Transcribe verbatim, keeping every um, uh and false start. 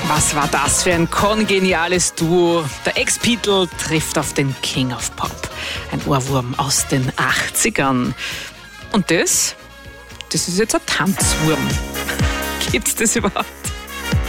Was war das für ein kongeniales Duo? Der Ex-Beatle trifft auf den King of Pop. Ein Ohrwurm aus den achtzigern. Und das? Das ist jetzt ein Tanzwurm. Gibt's das überhaupt?